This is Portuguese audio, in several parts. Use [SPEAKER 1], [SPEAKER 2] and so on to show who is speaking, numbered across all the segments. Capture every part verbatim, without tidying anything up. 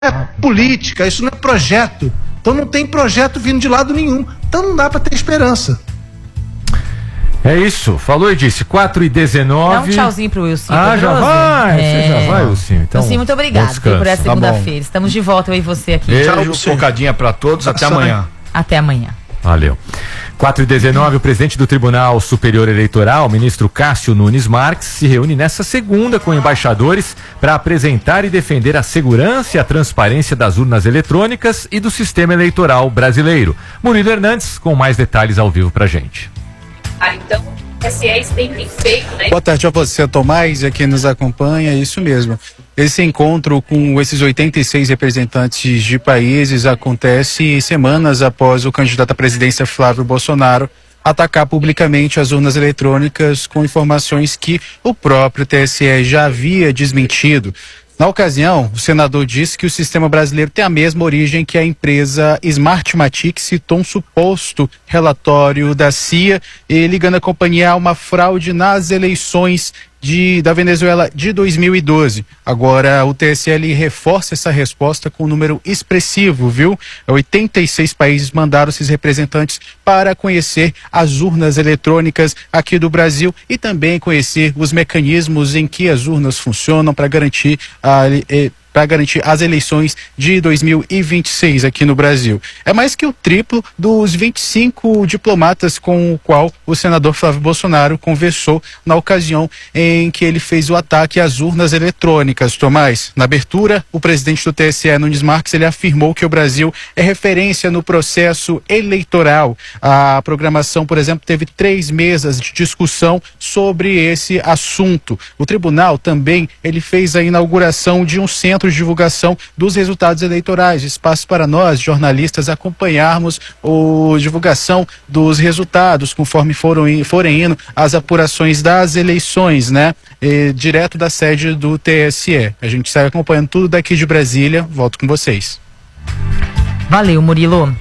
[SPEAKER 1] é política, isso não é projeto. Então não tem projeto vindo de lado nenhum. Então não dá para ter esperança.
[SPEAKER 2] É isso, falou e disse, quatro e dezenove.
[SPEAKER 3] Dá um tchauzinho pro Wilson.
[SPEAKER 2] Ah, já vai?
[SPEAKER 3] É.
[SPEAKER 2] Você já vai, Wilson? Então,
[SPEAKER 3] Wilson, muito obrigado por essa segunda-feira. Tá, estamos de volta, eu e você aqui.
[SPEAKER 4] Beijo, focadinha pra todos, até amanhã.
[SPEAKER 3] Até amanhã.
[SPEAKER 2] Valeu. quatro e dezenove, o presidente do Tribunal Superior Eleitoral, ministro Cássio Nunes Marques, se reúne nesta segunda com embaixadores para apresentar e defender a segurança e a transparência das urnas eletrônicas e do sistema eleitoral brasileiro. Murilo Hernandes com mais detalhes ao vivo pra gente.
[SPEAKER 5] Ah, então, S S tem feito, né?
[SPEAKER 6] Boa tarde a você, Tomás, e a quem nos acompanha, é isso mesmo. Esse encontro com esses oitenta e seis representantes de países acontece semanas após o candidato à presidência Flávio Bolsonaro atacar publicamente as urnas eletrônicas com informações que o próprio T S E já havia desmentido. Na ocasião, o senador disse que o sistema brasileiro tem a mesma origem que a empresa Smartmatic, citou um suposto relatório da C I A e ligando a companhia a uma fraude nas eleições de, da Venezuela de dois mil e doze. Agora o T S L reforça essa resposta com um número expressivo, viu? oitenta e seis países mandaram esses representantes para conhecer as urnas eletrônicas aqui do Brasil e também conhecer os mecanismos em que as urnas funcionam para garantir a para garantir as eleições de dois mil e vinte e seis aqui no Brasil. É mais que o triplo dos vinte e cinco diplomatas com o qual o senador Flávio Bolsonaro conversou na ocasião em que ele fez o ataque às urnas eletrônicas. Tomás, na abertura, o presidente do T S E, Nunes Marques, ele afirmou que o Brasil é referência no processo eleitoral. A programação, por exemplo, teve três mesas de discussão sobre esse assunto. O tribunal também, ele fez a inauguração de um centro de divulgação dos resultados eleitorais, espaço para nós, jornalistas, acompanharmos a divulgação dos resultados, conforme foram, forem indo as apurações das eleições, né? E, direto da sede do T S E. A gente segue acompanhando tudo daqui de Brasília. Volto com vocês.
[SPEAKER 3] Valeu, Murilo.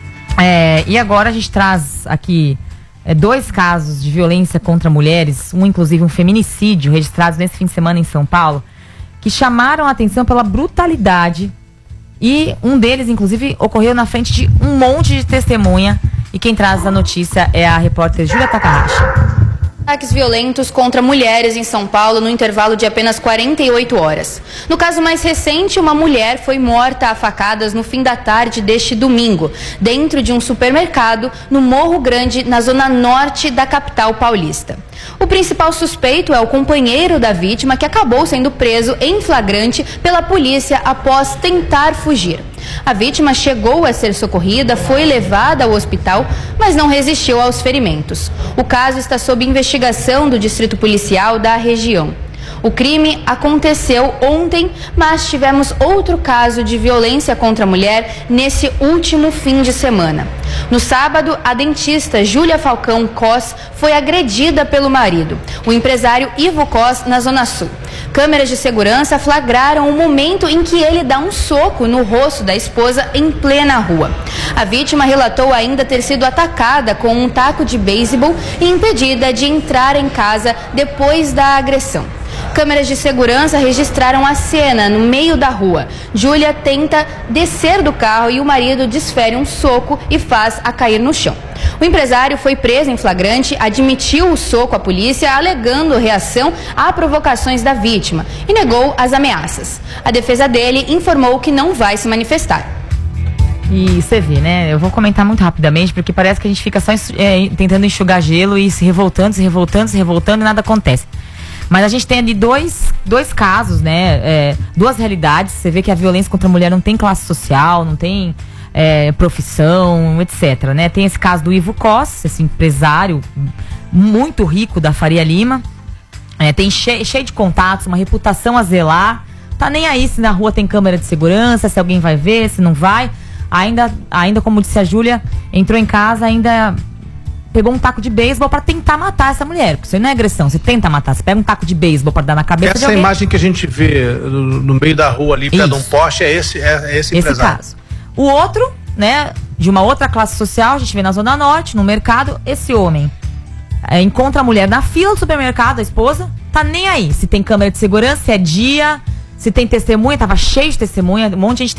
[SPEAKER 3] É, e agora a gente traz aqui é, dois casos de violência contra mulheres, um inclusive um feminicídio, registrados nesse fim de semana em São Paulo, que chamaram a atenção pela brutalidade, e um deles, inclusive, ocorreu na frente de um monte de testemunha, e quem traz a notícia é a repórter Júlia Takahashi.
[SPEAKER 7] Ataques violentos contra mulheres em São Paulo no intervalo de apenas quarenta e oito horas. No caso mais recente, uma mulher foi morta a facadas no fim da tarde deste domingo, dentro de um supermercado no Morro Grande, na zona norte da capital paulista. O principal suspeito é o companheiro da vítima, que acabou sendo preso em flagrante pela polícia após tentar fugir. A vítima chegou a ser socorrida, foi levada ao hospital, mas não resistiu aos ferimentos. O caso está sob investigação do Distrito Policial da região. O crime aconteceu ontem, mas tivemos outro caso de violência contra a mulher nesse último fim de semana. No sábado, a dentista Júlia Falcão Cos foi agredida pelo marido, o empresário Ivo Cos, na Zona Sul. Câmeras de segurança flagraram o momento em que ele dá um soco no rosto da esposa em plena rua. A vítima relatou ainda ter sido atacada com um taco de beisebol e impedida de entrar em casa depois da agressão. Câmeras de segurança registraram a cena no meio da rua. Júlia tenta descer do carro e o marido desfere um soco e faz a cair no chão. O empresário foi preso em flagrante, admitiu o soco à polícia, alegando reação a provocações da vítima e negou as ameaças. A defesa dele informou que não vai se manifestar.
[SPEAKER 3] E você vê, né? Eu vou comentar muito rapidamente, porque parece que a gente fica só é, tentando enxugar gelo e se revoltando, se revoltando, se revoltando e nada acontece. Mas a gente tem ali dois, dois casos, né? É, duas realidades. Você vê que a violência contra a mulher não tem classe social, não tem é, profissão, etcétera. Né? Tem esse caso do Ivo Cos, esse empresário muito rico da Faria Lima. É, tem cheio, cheio de contatos, uma reputação a zelar. Tá nem aí se na rua tem câmera de segurança, se alguém vai ver, se não vai. Ainda, ainda como disse a Júlia, entrou em casa, ainda pegou um taco de beisebol pra tentar matar essa mulher. Porque isso não é agressão, você tenta matar. Você pega um taco de beisebol pra dar na cabeça de
[SPEAKER 1] Essa
[SPEAKER 3] alguém.
[SPEAKER 1] imagem que a gente vê no, no meio da rua ali, perto de um poste, é esse, é, é esse empresário.
[SPEAKER 3] Esse caso. O outro, né, de uma outra classe social, a gente vê na Zona Norte, no mercado, esse homem é, encontra a mulher na fila do supermercado, a esposa, tá nem aí se tem câmera de segurança, se é dia, se tem testemunha, tava cheio de testemunha, um monte de gente